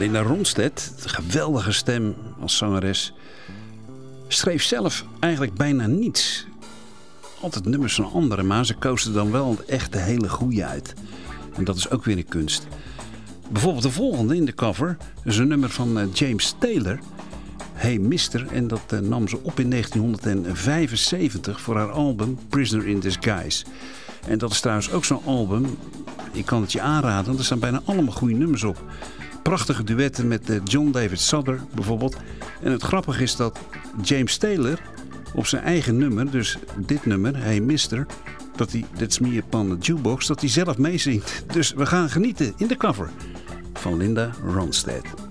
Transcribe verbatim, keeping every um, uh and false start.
Linda Ronstadt, geweldige stem als zangeres, schreef zelf eigenlijk bijna niets. Altijd nummers van anderen, maar ze koos er dan wel echt de hele goede uit. En dat is ook weer een kunst. Bijvoorbeeld de volgende in de cover is een nummer van James Taylor, Hey Mister, en dat uh, nam ze op in negentien vijfenzeventig voor haar album Prisoner in Disguise. En dat is trouwens ook zo'n album, ik kan het je aanraden, want er staan bijna allemaal goede nummers op. Prachtige duetten met uh, John David Sutter bijvoorbeeld. En het grappige is dat James Taylor op zijn eigen nummer, dus dit nummer, Hey Mister, dat hij, That's Me Upon the Jukebox, dat hij zelf meezingt. Dus we gaan genieten in de cover van Linda Ronstadt.